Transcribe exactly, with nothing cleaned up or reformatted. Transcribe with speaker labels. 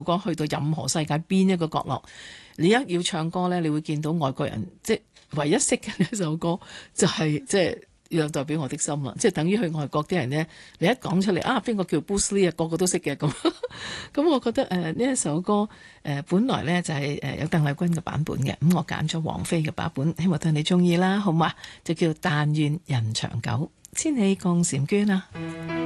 Speaker 1: 講去到任何世界邊一個角落，你一要唱歌呢，你會見到外國人即係唯一識嘅呢一首歌就係、是、即係要代表我的心啦，即係等於去外國啲人呢，你一講出嚟啊，邊個叫 Bruce Lee 啊，個個都識嘅咁。咁我覺得誒呢、呃、一首歌誒、呃、本來呢就係、是、誒有鄧麗君嘅版本嘅，咁我揀咗王菲嘅版本，希望對你中意啦，好嘛？就叫但願人長久，千里共嬋娟啊。